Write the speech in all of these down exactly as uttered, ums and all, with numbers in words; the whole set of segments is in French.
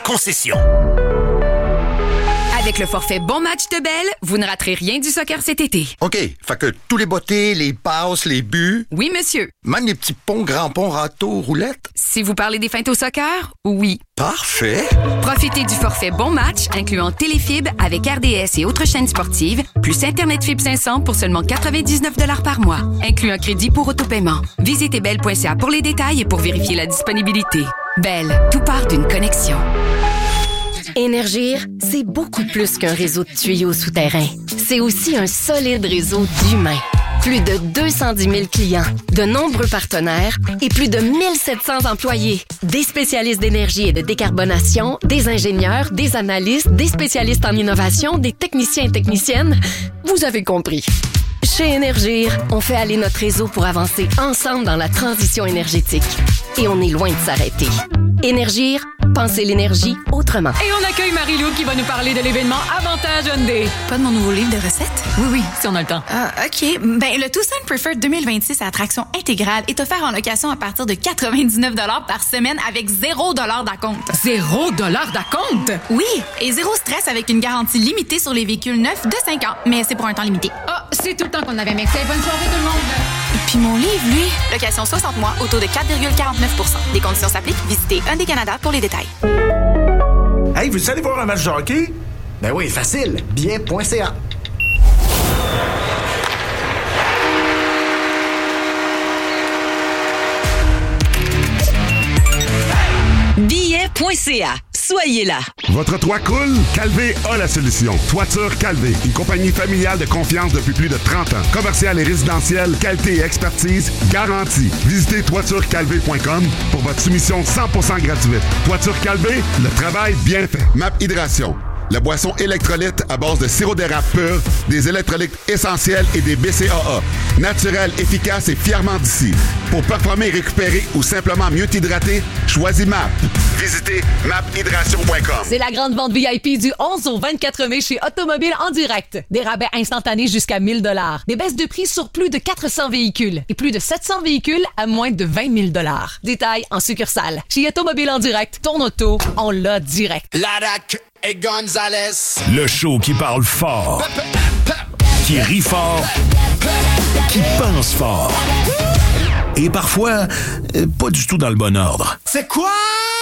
concessions. Avec le forfait Bon Match de Bell, vous ne raterez rien du soccer cet été. OK, fait que tous les bottées, les passes, les buts... Oui, monsieur. Même les petits ponts, grands ponts, râteaux, roulettes? Si vous parlez des feintes au soccer, oui. Parfait! Profitez du forfait Bon Match, incluant Téléfib avec R D S et autres chaînes sportives, plus Internet Fibre cinq cents pour seulement quatre-vingt-dix-neuf dollars par mois, inclut un crédit pour autopaiement. Visitez bell point c a pour les détails et pour vérifier la disponibilité. Bell, tout part d'une connexion. Énergir, c'est beaucoup plus qu'un réseau de tuyaux souterrains. C'est aussi un solide réseau d'humains. Plus de deux cent dix mille clients, de nombreux partenaires et plus de mille sept cents employés. Des spécialistes d'énergie et de décarbonation, des ingénieurs, des analystes, des spécialistes en innovation, des techniciens et techniciennes. Vous avez compris. Chez Énergir, on fait aller notre réseau pour avancer ensemble dans la transition énergétique. Et on est loin de s'arrêter. Énergir, pensez l'énergie autrement. Et on accueille Marie-Lou qui va nous parler de l'événement Avantage Hyundai. Pas de mon nouveau livre de recettes? Oui, oui, si on a le temps. Ah, OK. Ben, le Tucson Preferred deux mille vingt-six à attraction intégrale est offert en location à partir de quatre-vingt-dix-neuf dollars par semaine avec zéro dollar d'acompte. Zéro dollar d'acompte? Oui, et zéro stress avec une garantie limitée sur les véhicules neufs de cinq ans. Mais c'est pour un temps limité. Ah, c'est tout le temps qu'on avait, merci. Bonne soirée tout le monde. Puis mon livre, lui, location soixante mois, au taux de quatre virgule quarante-neuf pour cent. Des conditions s'appliquent. Visitez Hyundai Canada pour les détails. Hey, veux-tu aller voir un match de hockey? Ben oui, facile. bien point c a. billet point c a. Soyez là. Votre toit coule? Calvé a la solution. Toiture Calvé, une compagnie familiale de confiance depuis plus de trente ans. Commerciale et résidentielle, qualité et expertise garantie. Visitez toiture calvé point com pour votre soumission cent pour cent gratuite. Toiture Calvé, le travail bien fait. Map Hydration, la boisson électrolyte à base de sirop d'érable pur, des électrolytes essentiels et des B C A A. Naturel, efficace et fièrement d'ici. Pour performer, récupérer ou simplement mieux t'hydrater, choisis M A P. Visitez map hydration point com. C'est la grande vente V I P du onze au vingt-quatre mai chez Automobile en direct. Des rabais instantanés jusqu'à mille dollars. Des baisses de prix sur plus de quatre cents véhicules et plus de sept cents véhicules à moins de vingt mille dollars. Détails en succursale. Chez Automobile en direct, ton auto, on l'a direct. Larac et Gonzalez. Le show qui parle fort, qui rit fort, qui pense fort. Et parfois, euh, pas du tout dans le bon ordre. C'est quoi?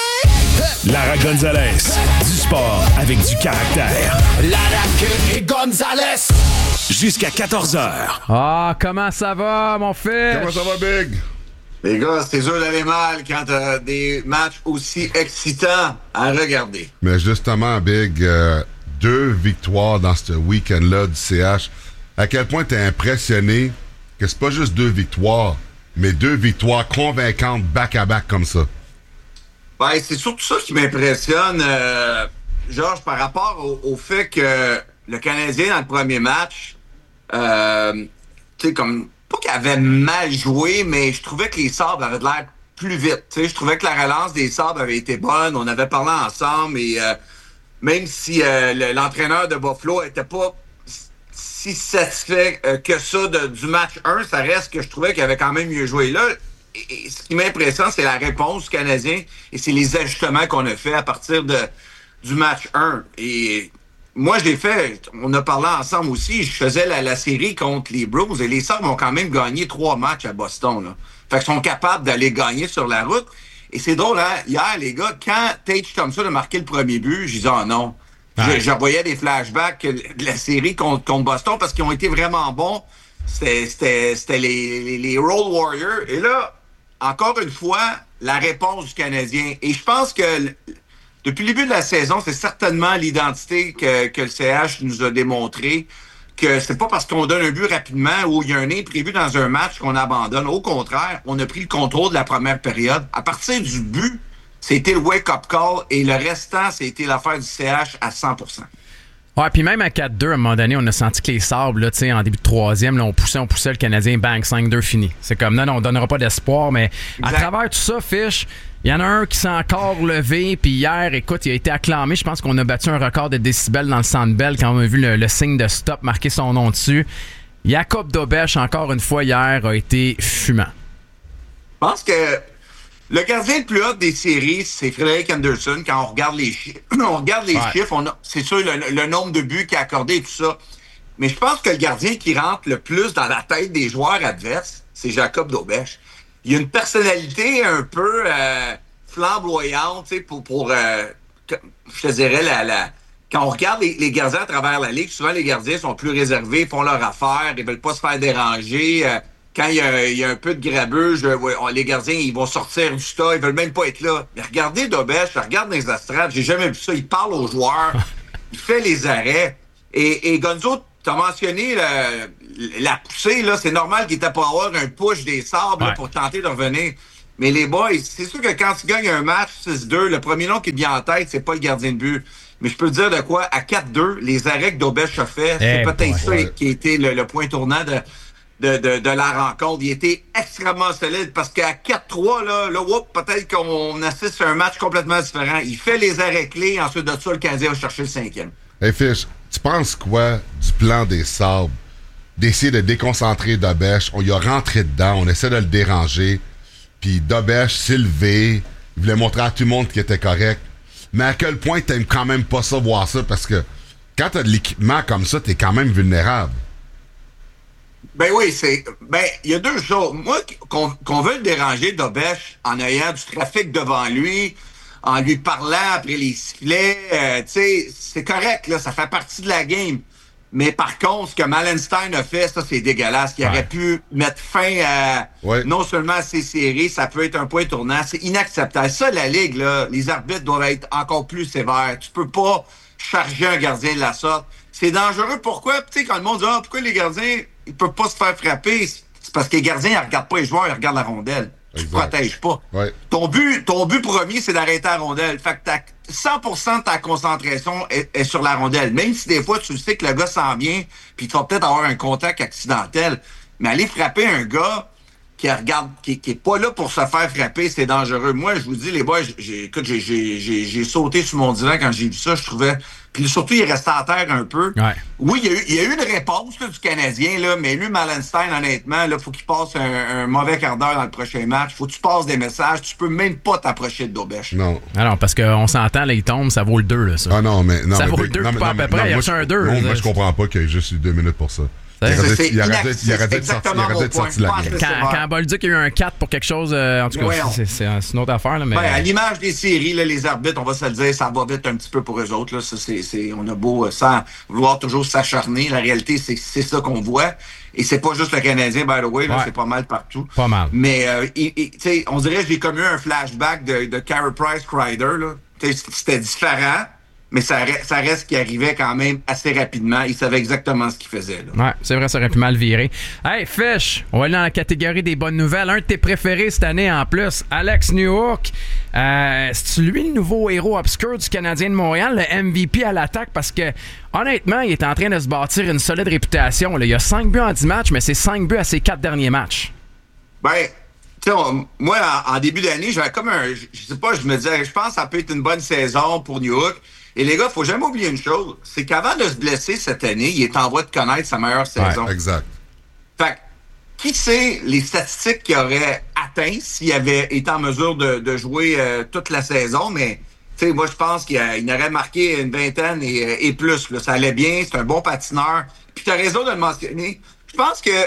Lara Gonzalez, du sport avec du caractère. Larac et Gonzalez. Jusqu'à quatorze heures. Ah, comment ça va, mon fils? Comment ça va, Big? Les gars, c'est dur d'aller mal quand t'as des matchs aussi excitants à regarder. Mais justement, Big, euh, deux victoires dans ce week-end-là du C H. À quel point t'es impressionné que c'est pas juste deux victoires, mais deux victoires convaincantes back-à-back comme ça? Ben, c'est surtout ça qui m'impressionne, euh, Georges, par rapport au, au fait que le Canadien, dans le premier match, euh, tu sais, comme, pas qu'il avait mal joué, mais je trouvais que les Sabres avaient de l'air plus vite. Tu sais, je trouvais que la relance des Sabres avait été bonne, on avait parlé ensemble, et euh, même si euh, le, l'entraîneur de Buffalo était pas si satisfait euh, que ça de, du match un, ça reste que je trouvais qu'il avait quand même mieux joué. Là, et, et ce qui m'impressionne, c'est la réponse du Canadien et c'est les ajustements qu'on a fait à partir de du match un. Et moi, je l'ai fait, on a parlé ensemble aussi, je faisais la, la série contre les Blues et les Sabres ont quand même gagné trois matchs à Boston. Là. Fait qu'ils sont capables d'aller gagner sur la route. Et c'est drôle, hein? Hier, les gars, quand Tage Thompson a marqué le premier but, je disais, oh non. Ouais. Je revoyais des flashbacks de la série contre, contre Boston parce qu'ils ont été vraiment bons. C'était, c'était, c'était les, les, les Road Warriors. Et là, encore une fois, la réponse du Canadien. Et je pense que depuis le début de la saison, c'est certainement l'identité que, que le C H nous a démontré, que c'est pas parce qu'on donne un but rapidement ou il y a un imprévu dans un match qu'on abandonne. Au contraire, on a pris le contrôle de la première période. À partir du but, c'était le wake-up call et le restant, c'était l'affaire du C H à cent pour cent. Ouais, puis même à quatre deux, à un moment donné, on a senti que les Sabres, là, tu sais, en début de troisième, là, on poussait, on poussait le Canadien, bang, cinq deux fini. C'est comme, non, non, on donnera pas d'espoir, mais exact. À travers tout ça, Fish, il y en a un qui s'est encore levé, puis hier, écoute, il a été acclamé. Je pense qu'on a battu un record de décibels dans le Centre Bell quand on a vu le, le signe de stop marquer son nom dessus. Jakub Dobeš, encore une fois, hier, a été fumant. Je pense que Le gardien le plus hot des séries, c'est Frédéric Anderson. Quand on regarde les, chi- on regarde les ouais. chiffres, on a, c'est sûr le, le nombre de buts qu'il a accordé et tout ça. Mais je pense que le gardien qui rentre le plus dans la tête des joueurs adverses, c'est Jacob Daubèche. Il a une personnalité un peu euh, flamboyante, tu sais, pour, pour euh, je te dirais, la, la, quand on regarde les, les gardiens à travers la ligue, souvent les gardiens sont plus réservés, font leur affaire, ils veulent pas se faire déranger. Euh, quand il y, a, il y a un peu de grabuge, ouais, les gardiens, ils vont sortir du tas, ils veulent même pas être là. Mais regardez Daubèche, je regarde dans les astrades, j'ai jamais vu ça. Il parle aux joueurs, il fait les arrêts. Et, et Gonzo, t'as mentionné le, la poussée, là, c'est normal qu'il était pour avoir un push des sables ouais. là, pour tenter de revenir. Mais les boys, c'est sûr que quand tu gagnes un match six deux, le premier nom qui te vient en tête, c'est pas le gardien de but. Mais je peux te dire de quoi, à quatre deux, les arrêts que Daubèche a fait, c'est hey peut-être boy, ça ouais. qui a été le, le point tournant de, de, de, de la rencontre. Il était extrêmement solide parce qu'à quatre trois, là, là whoop, peut-être qu'on assiste à un match complètement différent. Il fait les arrêts clés, ensuite de ça, le Canadien va chercher le cinquième. Hey Fish, tu penses quoi du plan des Sabres d'essayer de déconcentrer Daubèche? On y a rentré dedans, on essaie de le déranger, puis Daubèche s'est levé, il voulait montrer à tout le monde qu'il était correct. Mais à quel point t'aimes quand même pas ça, voir ça? Parce que quand t'as de l'équipement comme ça, t'es quand même vulnérable. Ben oui, c'est. Ben, il y a deux choses. Moi, qu'on, qu'on veut le déranger, Daubèche, en ayant du trafic devant lui, en lui parlant après les sifflets, euh, tu sais, c'est correct, là, ça fait partie de la game. Mais par contre, ce que Malenstein a fait, ça, c'est dégueulasse. Il ouais. aurait pu mettre fin à, ouais. non seulement à ces séries, ça peut être un point tournant. C'est inacceptable. Ça, la Ligue, là, les arbitres doivent être encore plus sévères. Tu peux pas charger un gardien de la sorte. C'est dangereux. Pourquoi? Tu sais, quand le monde dit, ah, pourquoi les gardiens, ils peuvent pas se faire frapper? C'est parce que les gardiens, ils regardent pas les joueurs, ils regardent la rondelle. Tu te protèges pas. Ouais. Ton but, ton but premier, c'est d'arrêter la rondelle. Fait que t'as cent pour cent de ta concentration est, est sur la rondelle. Même si des fois, tu sais que le gars s'en vient, puis tu vas peut-être avoir un contact accidentel. Mais aller frapper un gars qui regarde, qui, qui est pas là pour se faire frapper, c'est dangereux. Moi, je vous dis, les boys, j'ai, écoute, j'ai, j'ai, j'ai, j'ai sauté sur mon divan quand j'ai vu ça. Je trouvais... Puis surtout, il restait à terre un peu. Ouais. Oui, il y, a eu, il y a eu une réponse là, du Canadien, là, mais lui, Malenstein, honnêtement, il faut qu'il passe un, un mauvais quart d'heure dans le prochain match. Faut que tu passes des messages. Tu peux même pas t'approcher de Daubèche. Non. Alors, parce qu'on s'entend, là, il tombe, ça vaut le deux, là, ça. Ah non, mais... Non, ça mais, vaut le deux, non, pas mais, à peu près. Non, il y a moi, un deux. Non, moi, je comprends pas qu'il y ait juste eu deux minutes pour ça. C'est, c'est, c'est il aurait inac- peut-être, il aurait peut-être sorti, il aurait peut-être sorti la game. Quand, quand Bolduc a eu un quatre pour quelque chose, euh, en tout cas, c'est, c'est, c'est une autre affaire. Là, mais... ben, à l'image des séries, là, les arbitres, on va se le dire, ça va vite un petit peu pour eux autres. Là. Ça, c'est, c'est, on a beau, euh, sans vouloir toujours s'acharner, la réalité, c'est, c'est ça qu'on voit. Et c'est pas juste le Canadien, by the way, là, ouais. c'est pas mal partout. Pas mal. Mais euh, il, il, t'sais, on dirait que j'ai comme eu un flashback de, de Carey Price Kreider. Là. C'était différent. Mais ça reste, ça reste qu'il arrivait quand même assez rapidement. Il savait exactement ce qu'il faisait. Là. Ouais, c'est vrai, ça aurait pu mal virer. Hey, Fish, on va aller dans la catégorie des bonnes nouvelles. Un de tes préférés cette année en plus, Alex Newhook. Euh, c'est-tu lui le nouveau héros obscur du Canadien de Montréal, le M V P à l'attaque? Parce que, honnêtement, il est en train de se bâtir une solide réputation. Là. Il y a cinq buts en dix matchs, mais c'est cinq buts à ses quatre derniers matchs. Ben... Tu sais, moi, en, en début d'année, j'avais comme un... Je, je sais pas, je me disais, je pense que ça peut être une bonne saison pour Newhook. Et les gars, faut jamais oublier une chose, c'est qu'avant de se blesser cette année, il est en voie de connaître sa meilleure saison. Ouais, exact. Fait que, qui sait les statistiques qu'il aurait atteint s'il avait été en mesure de, de jouer euh, toute la saison, mais... Tu sais, moi, je pense qu'il a, il aurait marqué une vingtaine et, et plus. Là. Ça allait bien, c'est un bon patineur. Puis tu as raison de le mentionner. Je pense que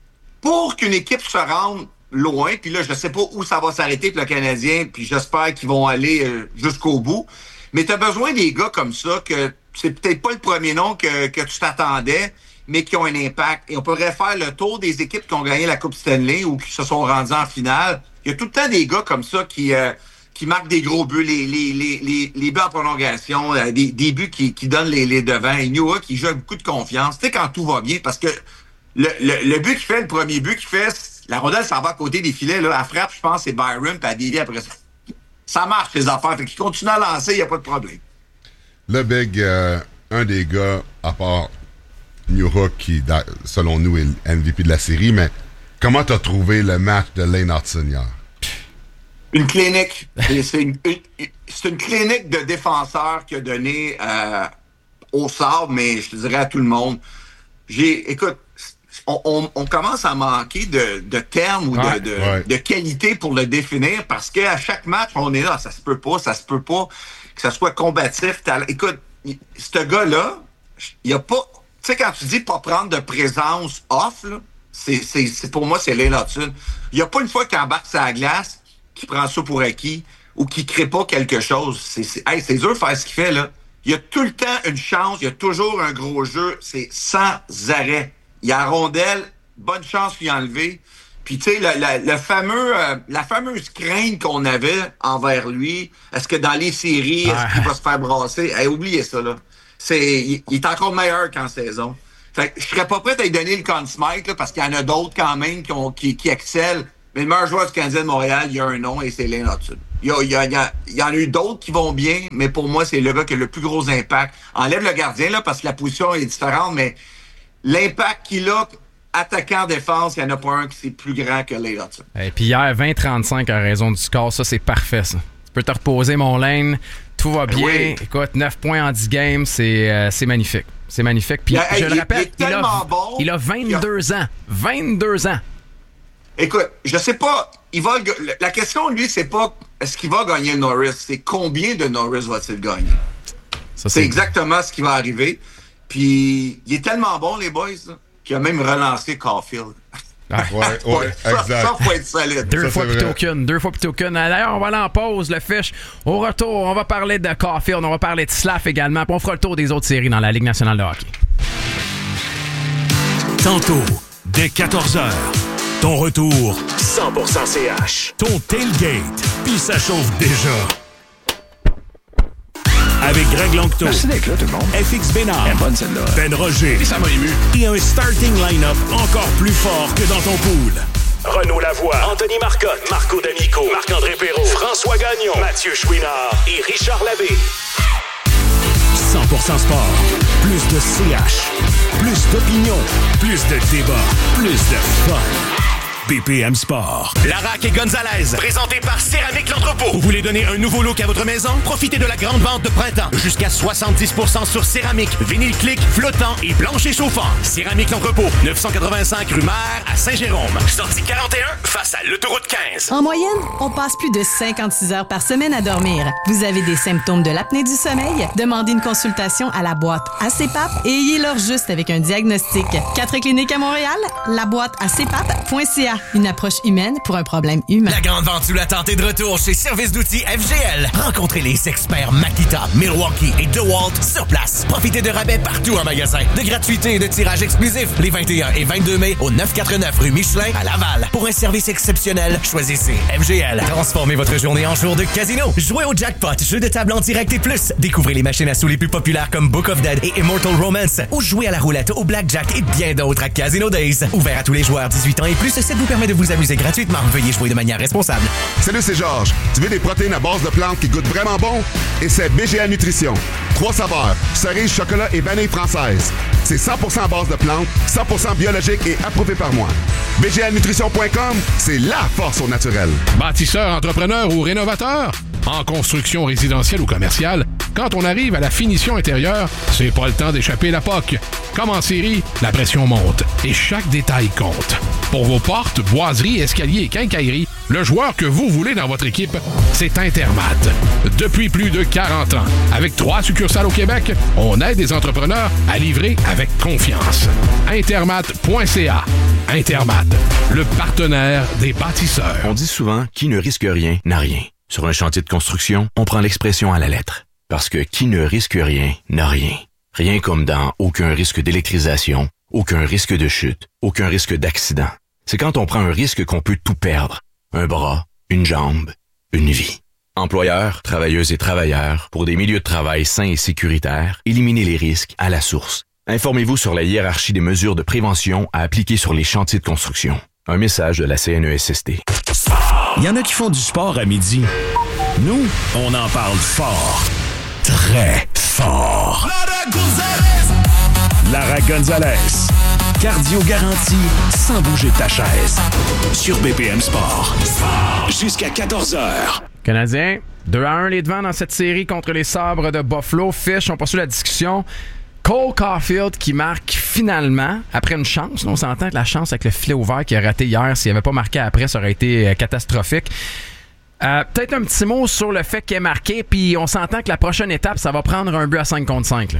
pour qu'une équipe se rende loin, puis là, je sais pas où ça va s'arrêter pour le Canadien, puis j'espère qu'ils vont aller euh, jusqu'au bout. Mais tu as besoin des gars comme ça, que c'est peut-être pas le premier nom que, que tu t'attendais, mais qui ont un impact. Et on pourrait faire le tour des équipes qui ont gagné la Coupe Stanley ou qui se sont rendues en finale. Il y a tout le temps des gars comme ça qui... Euh, qui marquent des gros buts, les, les, les, les, les buts en prolongation, euh, des, des buts qui, qui donnent les, les devants. Et Newhook, qui joue avec beaucoup de confiance. Tu sais, quand tout va bien, parce que le, le, le but qu'il fait, le premier but qu'il fait, la rondelle s'en va à côté des filets, là, elle frappe, je pense, c'est Byron, puis elle dévie après ça. Ça marche, les affaires. Fait qu'il continue à lancer, il n'y a pas de problème. Le Big, euh, un des gars, à part Newhook, qui, selon nous, est le M V P de la série, mais comment t'as trouvé le match de Lane Hudson hier? Une clinique. C'est une, une, c'est une clinique de défenseur qui a donné euh, au sable, mais je te dirais à tout le monde. J'ai, écoute, on, on, on commence à manquer de, de termes ou ouais, de, de, ouais. de qualité pour le définir parce qu'à chaque match, on est là, ça se peut pas, ça se peut pas que ça soit combatif. Écoute, ce gars-là, il y a pas... Tu sais, quand tu dis pas prendre de présence off, là, c'est, c'est, c'est, pour moi, c'est l'inlatitude. Il n'y a pas une fois qu'il embarque sur la glace, qu'il prend ça pour acquis ou qu'il crée pas quelque chose. C'est, c'est, hey, c'est dur de faire ce qu'il fait, là. Il y a tout le temps une chance, il y a toujours un gros jeu, c'est sans arrêt. Il y a la rondelle, bonne chance d'y enlever. Puis, tu sais, le, le, le fameux, euh, la fameuse crainte qu'on avait envers lui, est-ce que dans les séries, est-ce qu'il va se faire brasser? Hey, oubliez ça, là. C'est, il, il est encore meilleur qu'en saison. Fait que je serais pas prêt à lui donner le Conn Smythe, là, parce qu'il y en a d'autres quand même qui, ont, qui, qui excellent. Mais le meilleur joueur du Canadien de Montréal, il y a un nom et c'est Lane Hutson. Il y, a, il, y a, il, y a, il y en a eu d'autres qui vont bien, mais pour moi, c'est le gars qui a le plus gros impact. Enlève le gardien, là, parce que la position est différente, mais l'impact qu'il a, attaquant défense, il n'y en a pas un qui c'est plus grand que Lane Hutson. Et puis hier, vingt trente-cinq à raison du score, ça, c'est parfait, ça. Tu peux te reposer, mon Lane. Tout va bien. Oui. Écoute, neuf points en dix games, c'est, euh, c'est magnifique. C'est magnifique. Puis, il, je il, le rappelle, il, il, a, bon, il a vingt-deux il a... ans. vingt-deux ans. Écoute, je sais pas, il va, la question, lui, c'est pas est-ce qu'il va gagner Norris, c'est combien de Norris va-t-il gagner? Ça, c'est... c'est exactement ce qui va arriver. Puis, il est tellement bon, les boys, là, qu'il a même relancé Caulfield. Ah, ouais, ouais, ça, exact. Ça, faut être solide. Deux ça, fois plutôt qu'une, deux fois plutôt qu'une. D'ailleurs, on va aller en pause, le fiche. Au retour, on va parler de Caulfield, on va parler de Slav également, puis on fera le tour des autres séries dans la Ligue nationale de hockey. Tantôt, dès quatorze heures, ton retour cent pour cent C H. Ton tailgate, puis ça chauffe déjà. Avec Greg Longto, Merci d'être là, tout le monde. F X Bénard, Elle est bonne celle-là. Ben Roger, Et ça m'a ému. et un starting line-up encore plus fort que dans ton pool. Renaud Lavoie, Anthony Marcotte, Marco D'Amico, Marc-André Perrault, François Gagnon, Mathieu Chouinard et Richard Labbé. cent pour cent sport, plus de C H, plus d'opinion, plus de débat, plus de fun. B P M Sport. Larac et Gonzalez, présenté par Céramique L'Entrepôt. Vous voulez donner un nouveau look à votre maison? Profitez de la grande vente de printemps. Jusqu'à soixante-dix pour cent sur céramique, vinyle clic, flottant et plancher chauffant. Céramique L'Entrepôt, neuf cent quatre-vingt-cinq rue Maire à Saint-Jérôme. Sortie quarante et un, face à l'autoroute quinze. En moyenne, on passe plus de cinquante-six heures par semaine à dormir. Vous avez des symptômes de l'apnée du sommeil? Demandez une consultation à la boîte A C P A P et ayez-leur juste avec un diagnostic. Quatre cliniques à Montréal, la boîte A C P A P point C A. Une approche humaine pour un problème humain. La grande vente sous la tente est de retour chez Service d'outils F G L. Rencontrez les experts Makita, Milwaukee et DeWalt sur place. Profitez de rabais partout en magasin, de gratuité et de tirage exclusif les vingt et un et vingt-deux mai au neuf cent quatre-vingt-neuf rue Michelin à Laval. Pour un service exceptionnel, choisissez F G L. Transformez votre journée en jour de casino. Jouez au jackpot, jeu de table en direct et plus. Découvrez les machines à sous les plus populaires comme Book of Dead et Immortal Romance. Ou jouez à la roulette, au blackjack et bien d'autres à Casino Days. Ouvert à tous les joueurs dix-huit ans et plus, ça vous permet de vous amuser gratuitement. Veuillez jouer de manière responsable. Salut, c'est Georges. Tu veux des protéines à base de plantes qui goûtent vraiment bon? Et c'est B G A Nutrition. Trois saveurs, cerise, chocolat et vanille française. C'est cent pour cent à base de plantes, cent pour cent biologique et approuvé par moi. B G A Nutrition point com, c'est la force au naturel. Bâtisseur, entrepreneur ou rénovateur? En construction résidentielle ou commerciale, quand on arrive à la finition intérieure, c'est pas le temps d'échapper la P O C. Comme en série, la pression monte et chaque détail compte. Pour vos portes, boiseries, escaliers et quincailleries, le joueur que vous voulez dans votre équipe, c'est Intermat. Depuis plus de quarante ans, avec trois succursales au Québec, on aide les entrepreneurs à livrer avec confiance. Intermat point C A. Intermat, le partenaire des bâtisseurs. On dit souvent, qui ne risque rien n'a rien. Sur un chantier de construction, on prend l'expression à la lettre. Parce que qui ne risque rien n'a rien. Rien comme dans aucun risque d'électrisation, aucun risque de chute, aucun risque d'accident. C'est quand on prend un risque qu'on peut tout perdre. Un bras, une jambe, une vie. Employeurs, travailleuses et travailleurs, pour des milieux de travail sains et sécuritaires, éliminez les risques à la source. Informez-vous sur la hiérarchie des mesures de prévention à appliquer sur les chantiers de construction. Un message de la C N E S S T. Il y en a qui font du sport à midi. Nous, on en parle fort. Très fort. Lara Gonzalez. Cardio garanti sans bouger de ta chaise. Sur B P M Sport. Jusqu'à quatorze heures. Canadiens, deux à un les devants dans cette série contre les Sabres de Buffalo. Fish, on poursuit la discussion. Cole Caulfield qui marque finalement, après une chance. On s'entend que la chance avec le filet ouvert qu'il a raté hier, s'il n'avait pas marqué après, ça aurait été euh, catastrophique. Euh, peut-être un petit mot sur le fait qu'il ait marqué, puis on s'entend que la prochaine étape, ça va prendre un but à cinq contre cinq. Là.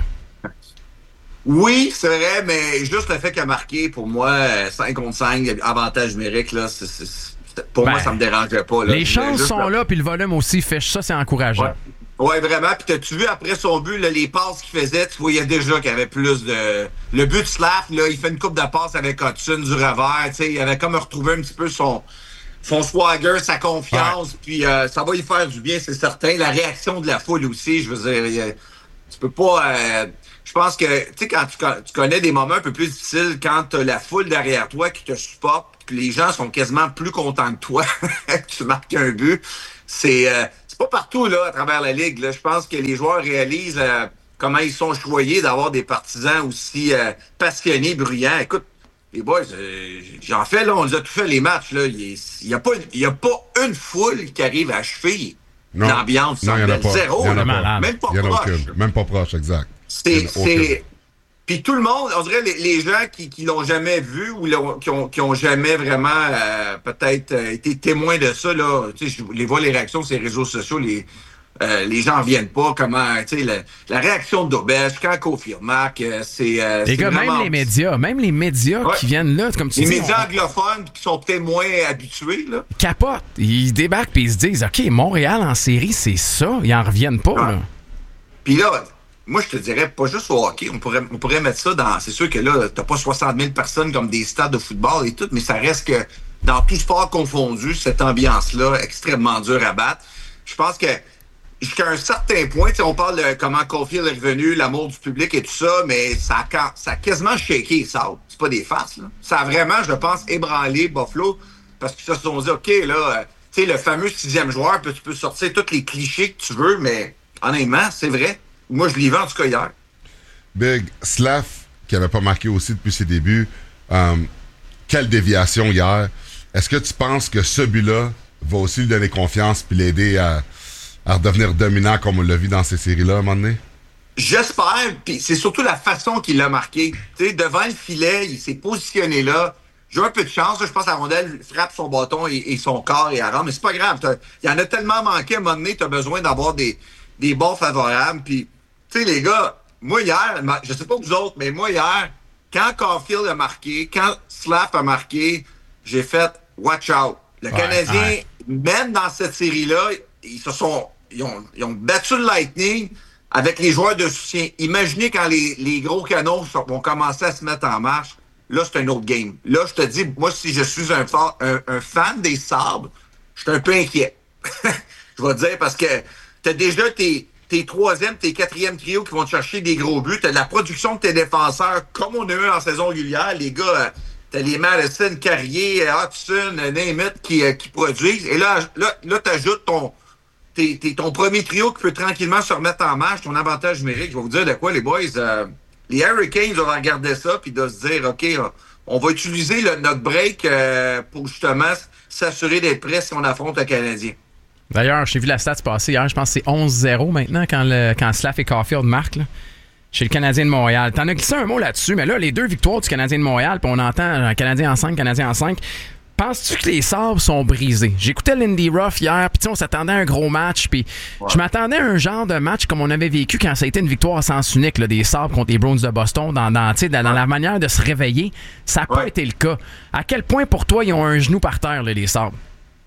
Oui, c'est vrai, mais juste le fait qu'il a marqué, pour moi, cinq contre cinq, avantage numérique, là, c'est, c'est, c'est, pour ben, moi, ça me dérangeait pas. Là. Les chances sont là, là puis le volume aussi fait ça, c'est encourageant. Ouais. Oui, vraiment. Puis t'as-tu vu, après son but, là, les passes qu'il faisait, tu voyais déjà qu'il y avait plus de... Le but de Slav, là, il fait une coupe de passes avec Hudson du revers, tu sais, il avait comme retrouvé un petit peu son, son swagger, sa confiance, ouais. Puis euh, ça va y faire du bien, c'est certain. La réaction de la foule aussi, je veux dire, a, tu peux pas... Euh, je pense que, tu sais, quand tu, quand tu connais des moments un peu plus difficiles, quand t'as la foule derrière toi qui te supporte, que les gens sont quasiment plus contents que toi que tu marques un but, c'est... Euh, C'est pas partout là à travers la ligue. Là. Je pense que les joueurs réalisent euh, comment ils sont choyés d'avoir des partisans aussi euh, passionnés, bruyants. Écoute, les boys, euh, j'en fais là, on les a tous fait les matchs. Là. Il n'y a, a pas une foule qui arrive à achever non. l'ambiance. Non, il n'y en a pas. Zéro. Y en a pas. Même pas y en a proche. Aucune. Même pas proche, exact. C'est... c'est... Puis tout le monde, on dirait les, les gens qui, qui l'ont jamais vu ou l'ont, qui, ont, qui ont jamais vraiment euh, peut-être euh, été témoins de ça, là, tu sais, je les vois les réactions sur les réseaux sociaux, les, euh, les gens viennent pas, comment, tu sais, la, la réaction de Dobèche, quand Caulfield marque, euh, c'est... Euh, les c'est gars, vraiment... même les médias, même les médias ouais. qui viennent là, comme tu les dis... Les médias on... anglophones qui sont peut-être moins habitués, là. Ils capotent, ils débarquent puis ils se disent, OK, Montréal en série, c'est ça, ils en reviennent pas, ouais. là. Puis là... Moi, je te dirais, pas juste au hockey, on pourrait, on pourrait mettre ça dans... C'est sûr que là, t'as pas soixante mille personnes comme des stades de football et tout, mais ça reste que dans tout sport confondu, cette ambiance-là, extrêmement dure à battre. Je pense que jusqu'à un certain point, on parle de comment Caulfield est revenu, l'amour du public et tout ça, mais ça a, ça a quasiment shaké les sables. C'est pas des farces, là. Ça a vraiment, je pense, ébranlé Buffalo, parce qu'ils se sont dit, OK, là, tu sais, le fameux sixième joueur, tu peux sortir tous les clichés que tu veux, mais honnêtement, c'est vrai. Moi, je l'ai vu en tout cas hier. Big, Slav, qui n'avait pas marqué aussi depuis ses débuts, euh, quelle déviation hier. Est-ce que tu penses que ce but-là va aussi lui donner confiance puis l'aider à, à redevenir dominant comme on l'a vu dans ces séries-là à un moment donné? J'espère, puis c'est surtout la façon qu'il l'a marqué. Tu sais, devant le filet, il s'est positionné là. J'ai eu un peu de chance, là, je pense que la rondelle frappe son bâton et, et son corps et elle rentre, mais c'est pas grave. Il y en a tellement manqué à un moment donné, tu as besoin d'avoir des, des balles favorables, puis tu sais, les gars, moi, hier, je sais pas vous autres, mais moi, hier, quand Caulfield a marqué, quand Slav a marqué, j'ai fait « watch out ». Le ouais, Canadien, ouais. même dans cette série-là, ils se sont... Ils ont, ils ont battu le Lightning avec les joueurs de soutien. Imaginez quand les, les gros canons vont commencer à se mettre en marche. Là, c'est un autre game. Là, je te dis, moi, si je suis un, un, un fan des Sabres, je suis un peu inquiet. Je vais te dire, parce que t'as déjà tes... tes troisième, tes quatrième trio qui vont te chercher des gros buts. T'as de la production de tes défenseurs, comme on a eu en saison régulière. Les gars, t'as les Madison, Carrier, Hudson, name it, qui, qui produisent. Et là, là, là t'ajoutes ton, t'es, t'es ton premier trio qui peut tranquillement se remettre en marche, ton avantage numérique. Je vais vous dire de quoi, les boys. Euh, les Hurricanes vont regarder ça puis de se dire, OK, on va utiliser le, notre break euh, pour justement s'assurer d'être prêt si on affronte le Canadien. D'ailleurs, j'ai vu la stat passer hier, je pense que c'est onze zéro maintenant quand, le, quand Slav et Caulfield marquent là, chez le Canadien de Montréal. T'en as glissé un mot là-dessus, mais là, les deux victoires du Canadien de Montréal, puis on entend un Canadien en cinq, Canadien en cinq. Penses-tu que les sabres sont brisés? J'écoutais Lindy Ruff hier, puis on s'attendait à un gros match, puis ouais. je m'attendais à un genre de match comme on avait vécu quand ça a été une victoire à sens unique là, des sabres contre les Browns de Boston, dans, dans, dans, dans la manière de se réveiller. Ça n'a pas ouais. été le cas. À quel point, pour toi, ils ont un genou par terre, là, les sabres?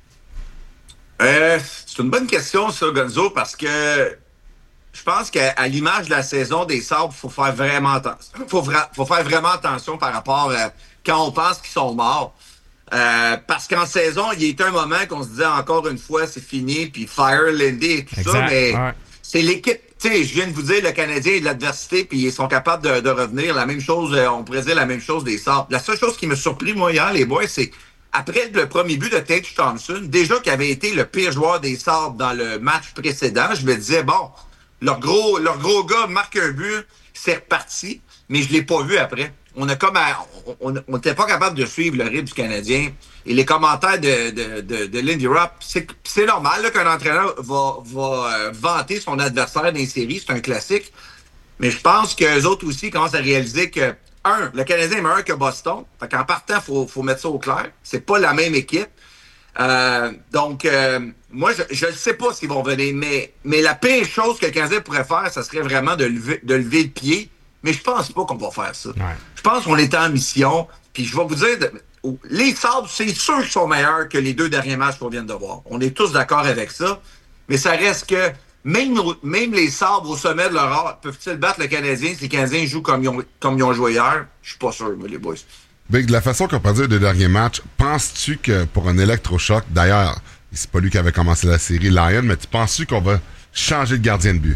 Euh, c'est une bonne question, ça, Gonzo, parce que je pense qu'à à l'image de la saison des Sabres, il faut faire vraiment attention. Faut, faut faire vraiment attention par rapport à quand on pense qu'ils sont morts. Euh, parce qu'en saison, il y a eu un moment qu'on se disait encore une fois, c'est fini, puis fire Lindy et tout exact. ça, mais ouais. c'est l'équipe. Tu sais, je viens de vous dire, le Canadien est de l'adversité, puis ils sont capables de, de revenir. La même chose, on pourrait dire la même chose des Sabres. La seule chose qui me surprit, moi, hier, les boys, c'est après le premier but de Tage Thompson, déjà qui avait été le pire joueur des Sabres dans le match précédent, je me disais, bon, leur gros leur gros gars marque un but, c'est reparti, mais je l'ai pas vu après. On a comme à, on n'était pas capable de suivre le rythme du Canadien. Et les commentaires de, de, de, de Lindy Ruff, c'est, c'est normal là, qu'un entraîneur va, va euh, vanter son adversaire dans les séries, c'est un classique. Mais je pense qu'eux autres aussi commencent à réaliser que, un, le Canadien est meilleur que Boston. Fait qu'en partant, il faut, faut mettre ça au clair. C'est pas la même équipe. Euh, donc, euh, moi, je ne sais pas s'ils vont venir, mais, mais la pire chose que le Canadien pourrait faire, ça serait vraiment de lever, de lever le pied. Mais je pense pas qu'on va faire ça. Ouais. Je pense qu'on est en mission. Puis je vais vous dire, de, les Sabres, c'est sûr qu'ils sont meilleurs que les deux derniers matchs qu'on vient de voir. On est tous d'accord avec ça. Mais ça reste que même, même les Sabres au sommet de leur art, peuvent-ils battre le Canadien si les Canadiens jouent comme ils ont, comme ils ont joué hier? Je suis pas sûr, moi, les boys. Big, de la façon qu'on peut dire de dernier match, penses-tu que pour un électrochoc, d'ailleurs, c'est pas lui qui avait commencé la série, Lyon, mais tu penses-tu qu'on va changer de gardien de but?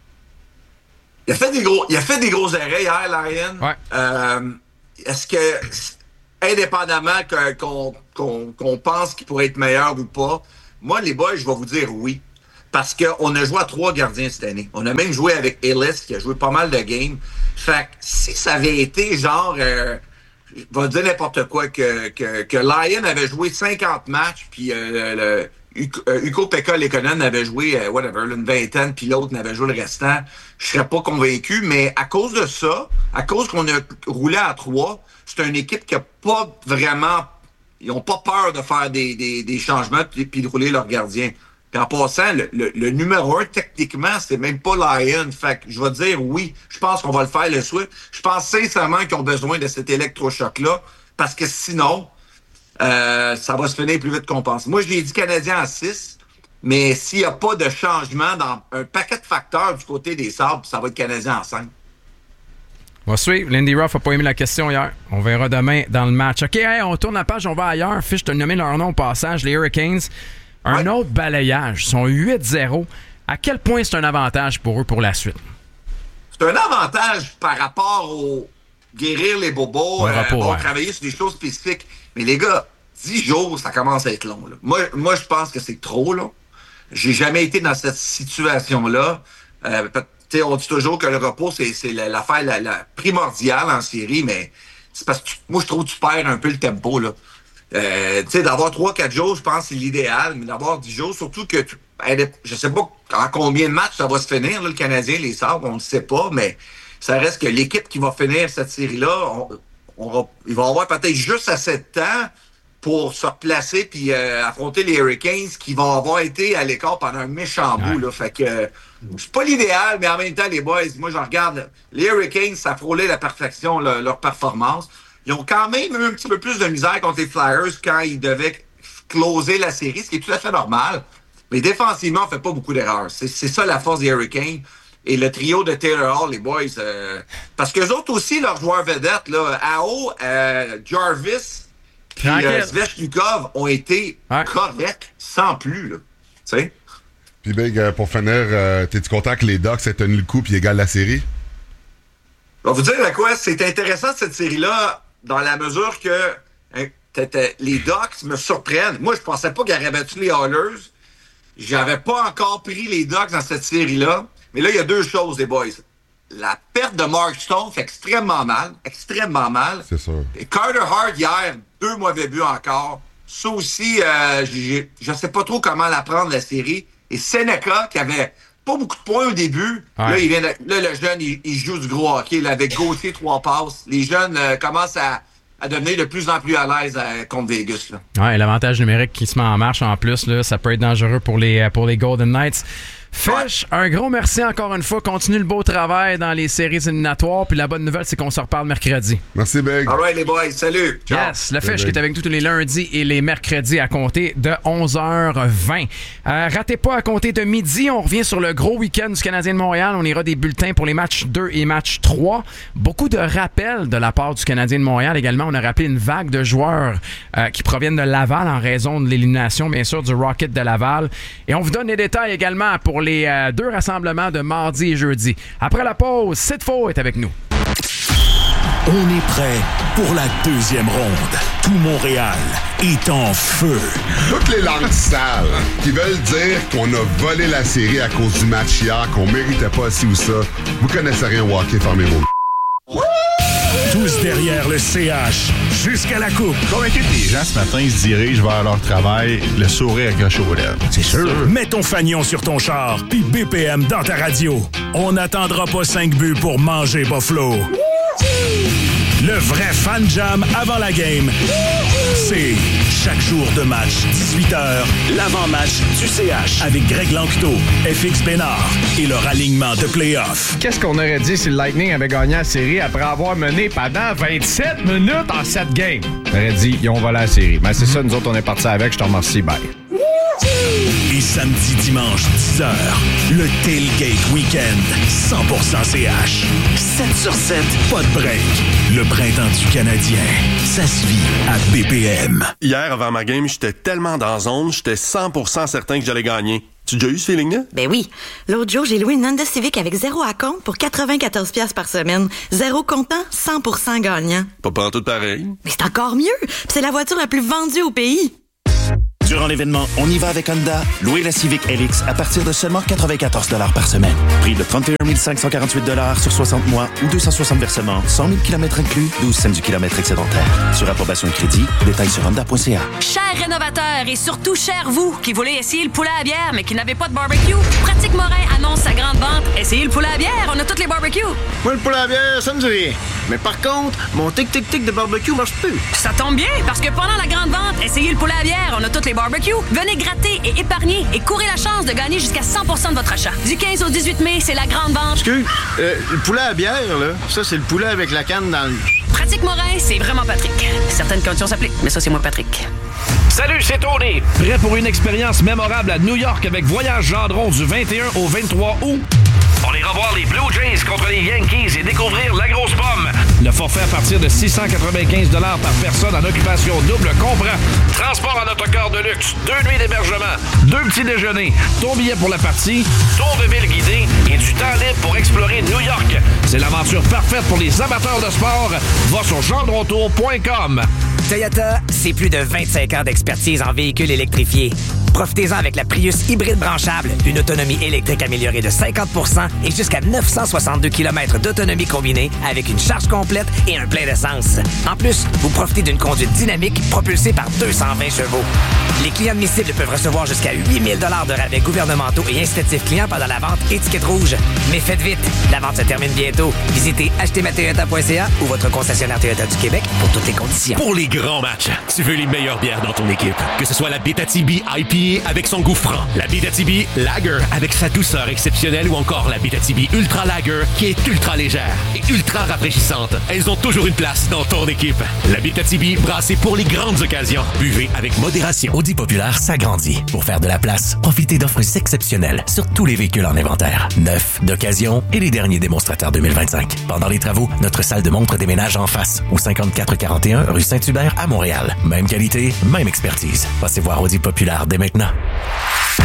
Il a fait des gros, il a fait des gros arrêts hier, Lyon. Ouais. Euh, est-ce que, indépendamment que, qu'on, qu'on, qu'on pense qu'il pourrait être meilleur ou pas, moi, les boys, je vais vous dire oui. Parce qu'on a joué à trois gardiens cette année. On a même joué avec Ellis, qui a joué pas mal de games. Fait que si ça avait été genre... Euh, je vais dire n'importe quoi, que, que, que Lyon avait joué cinquante matchs, puis euh, le, Ukko Pekka Lekonen avait joué, euh, whatever, une vingtaine, puis l'autre n'avait joué le restant, je serais pas convaincu, mais à cause de ça, à cause qu'on a roulé à trois, c'est une équipe qui a pas vraiment... Ils ont pas peur de faire des, des, des changements puis, puis de rouler leur gardien. Puis en passant, le, le, le numéro un, techniquement, c'est même pas Lyon. Fait que je vais dire oui, je pense qu'on va le faire le Swift. Je pense sincèrement qu'ils ont besoin de cet électrochoc-là, parce que sinon, euh, ça va se finir plus vite qu'on pense. Moi, je l'ai dit Canadien à six, mais s'il n'y a pas de changement dans un paquet de facteurs du côté des Sabres, ça va être Canadien en cinq. On va suivre. Lindy Ruff n'a pas aimé la question hier. On verra demain dans le match. OK, hey, on tourne la page, on va ailleurs. Fiche, tu as nommé leur nom au passage, les Hurricanes. Un ouais. autre balayage. Ils sont huit zéro. À quel point c'est un avantage pour eux pour la suite? C'est un avantage par rapport au guérir les bobos, euh, repos, bon, ouais. travailler sur des choses spécifiques. Mais les gars, dix jours, ça commence à être long. Là. Moi, moi, je pense que c'est trop. Là. J'ai jamais été dans cette situation-là. Euh, T'sais, on dit toujours que le repos, c'est, c'est l'affaire la, la primordiale en série, mais c'est parce que tu, moi, je trouve que tu perds un peu le tempo. Là. Euh, tu sais, d'avoir trois quatre jours, je pense que c'est l'idéal, mais d'avoir dix jours, surtout que tu, je sais pas en combien de matchs ça va se finir, là, le Canadien, les Sabres, on ne sait pas, mais ça reste que l'équipe qui va finir cette série-là, on, on va, il va avoir peut-être juste assez de temps pour se replacer puis euh, affronter les Hurricanes qui vont avoir été à l'écart pendant un méchant bout. Là. Fait que euh, c'est pas l'idéal, mais en même temps, les boys, moi, je regarde. Les Hurricanes, ça frôlait la perfection, le, leur performance. Ils ont quand même eu un petit peu plus de misère contre les Flyers quand ils devaient closer la série, ce qui est tout à fait normal. Mais défensivement, on fait pas beaucoup d'erreurs. C'est, c'est ça la force des Hurricanes. Et le trio de Taylor Hall, les boys, euh, parce qu'eux autres aussi, leurs joueurs vedettes, là, Ao, euh, Jarvis, puis euh, Svechnikov ont été ouais. corrects, sans plus, là. Tu sais? Puis Big, euh, pour finir, euh, t'es-tu content que les Ducks aient tenu le coup puis égalent la série? Je vais vous dire quoi, c'est intéressant cette série-là, dans la mesure que hein, les Ducks me surprennent. Moi, je pensais pas qu'ils auraient battu les Oilers. J'avais pas encore pris les Ducks dans cette série-là. Mais là, il y a deux choses, les boys. La perte de Mark Stone fait extrêmement mal. Extrêmement mal. C'est sûr. Et Carter Hart, hier, deux mauvais buts encore. Ça aussi, euh, j'ai, je sais pas trop comment la prendre, la série. Et Seneca, qui avait pas beaucoup de points au début, ouais. là, il vient de, là, le jeune, il, il joue du gros hockey. Là, avec Gauthier, trois passes. Les jeunes euh, commencent à, à devenir de plus en plus à l'aise euh, contre Vegas. Là. Ouais, l'avantage numérique qui se met en marche en plus, là, ça peut être dangereux pour les, pour les Golden Knights. Fish, ouais. un gros merci encore une fois. Continue le beau travail dans les séries éliminatoires. Puis la bonne nouvelle, c'est qu'on se reparle mercredi. Merci, Big. All right, les boys. Salut. Ciao. Yes, le Fish qui est avec nous tous les lundis et les mercredis à compter de onze heures vingt. Euh, ratez pas à compter de midi. On revient sur le gros week-end du Canadien de Montréal. On ira des bulletins pour les matchs deux et match trois. Beaucoup de rappels de la part du Canadien de Montréal également. On a rappelé une vague de joueurs euh, qui proviennent de Laval en raison de l'élimination, bien sûr, du Rocket de Laval. Et on vous donne les détails également pour les euh, deux rassemblements de mardi et jeudi. Après la pause, Sid Faux est avec nous. On est prêt pour la deuxième ronde. Tout Montréal est en feu. Toutes les langues sales qui veulent dire qu'on a volé la série à cause du match hier, qu'on méritait pas ci ou ça. Vous connaissez rien au hockey, fermez vos... Tous derrière le C H, jusqu'à la coupe. Convaincu que les gens ce matin se dirigent vers leur travail, le sourire accroché aux lèvres. C'est sûr. Mets ton fanion sur ton char, puis B P M dans ta radio. On n'attendra pas cinq buts pour manger Buffalo. Le vrai fan jam avant la game, c'est chaque jour de match, dix-huit heures, l'avant-match du C H avec Greg Lanctot, F X Bénard et leur alignement de play-off. Qu'est-ce qu'on aurait dit si le Lightning avait gagné la série après avoir mené pendant vingt-sept minutes en sept games? On aurait dit, ils ont volé la série. Mais c'est ça, nous autres, on est partis avec. Je te remercie, bye. Et samedi, dimanche, dix heures, le Tailgate Weekend, cent pour cent C H. sept sur sept, pas de break. Le printemps du Canadien, ça se vit à B P M. Hier, avant ma game, j'étais tellement dans la zone, j'étais cent pour cent certain que j'allais gagner. Tu as déjà eu ce feeling-là? Ben oui. L'autre jour, j'ai loué une Honda Civic avec zéro à compte pour quatre-vingt-quatorze dollars par semaine. Zéro comptant, cent pour cent gagnant. Pas pantoute pareil. Mais c'est encore mieux. Puis c'est la voiture la plus vendue au pays. Durant l'événement On y va avec Honda, louez la Civic L X à partir de seulement quatre-vingt-quatorze dollars par semaine. Prix de trente et un mille cinq cent quarante-huit dollars sur soixante mois ou deux cent soixante versements, cent mille kilomètres inclus, douze cents du kilomètre excédentaire. Sur approbation de crédit, détails sur honda point c a. Chers rénovateurs et surtout chers vous qui voulez essayer le poulet à bière mais qui n'avez pas de barbecue, Pratique Morin annonce sa grande vente. Essayez le poulet à bière, on a toutes les barbecues. Moi, le poulet à bière, ça me dit rien. Mais par contre, mon tic-tic-tic de barbecue marche plus. Ça tombe bien, parce que pendant la grande vente, essayez le poulet à bière, on a toutes les barbecues. Venez gratter et épargner et courez la chance de gagner jusqu'à cent pour cent de votre achat. Du quinze au dix-huit mai, c'est la grande vente. Excuse, euh, le poulet à bière, là, ça, c'est le poulet avec la canne dans le... Pratique Morin, c'est vraiment Patrick. Certaines conditions s'appliquent, mais ça, c'est moi, Patrick. Salut, c'est Tony. Prêt pour une expérience mémorable à New York avec Voyage Gendron du vingt et un au vingt-trois août? On ira voir les Blue Jays contre les Yankees et découvrir la grosse pomme. Le forfait à partir de six cent quatre-vingt-quinze dollars par personne en occupation double comprend transport en autocar de luxe, deux nuits d'hébergement, deux petits déjeuners, ton billet pour la partie, tour de ville guidé et du temps libre pour explorer New York. C'est l'aventure parfaite pour les amateurs de sport. Va sur gendrontour point com. Toyota, c'est plus de vingt-cinq ans d'expertise en véhicules électrifiés. Profitez-en avec la Prius hybride branchable, une autonomie électrique améliorée de cinquante pour cent et jusqu'à neuf cent soixante-deux kilomètres d'autonomie combinée avec une charge complète et un plein d'essence. En plus, vous profitez d'une conduite dynamique propulsée par deux cent vingt chevaux. Les clients admissibles peuvent recevoir jusqu'à huit mille dollars de rabais gouvernementaux et incitatifs clients pendant la vente étiquette rouge. Mais faites vite, la vente se termine bientôt. Visitez acheter ma toyota point c a ou votre concessionnaire Toyota du Québec pour toutes les conditions. Pour les grands matchs, tu veux les meilleures bières dans ton équipe. Que ce soit la Bétatibi I P A avec son goût franc, la Bétatibi Lager avec sa douceur exceptionnelle ou encore la Bétatibi Ultra Lager qui est ultra légère et ultra rafraîchissante. Elles ont toujours une place dans ton équipe. La Bétatibi brassée pour les grandes occasions. Buvez avec modération. Audi Populaire s'agrandit. Pour faire de la place, profitez d'offres exceptionnelles sur tous les véhicules en inventaire. Neufs, d'occasion et les derniers démonstrateurs deux mille vingt-cinq. Pendant les travaux, notre salle de montre déménage en face au cinquante-quatre quarante et un rue Saint-Hubert à Montréal. Même qualité, même expertise. Passez voir Audi Populaire dès maintenant.